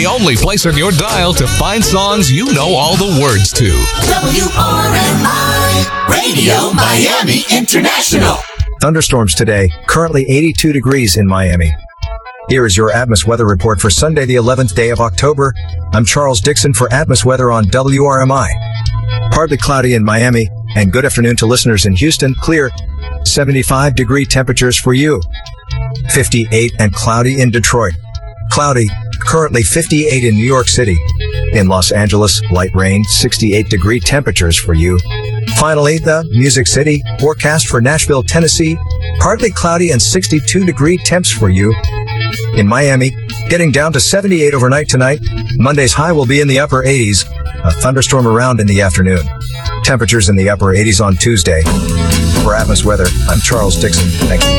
only place on your dial to find songs you know all the words to. WRMI Radio Miami International. Thunderstorms today, currently 82 degrees in Miami. Here is your Atmos weather report for Sunday, the 11th day of October. I'm Charles Dixon for Atmos weather on WRMI. Partly cloudy in Miami, and good afternoon to listeners in Houston. Clear, 75-degree temperatures for you. 58 and cloudy in Detroit. Cloudy, currently 58 in New York City. In Los Angeles, light rain, 68-degree temperatures for you. Finally, the Music City forecast for Nashville, Tennessee, partly cloudy and 62-degree temps for you. In Miami, getting down to 78 overnight tonight. Monday's high will be in the upper 80s. A thunderstorm around in the afternoon. Temperatures in the upper 80s on Tuesday. For Atmos weather, I'm Charles Dixon. Thank you.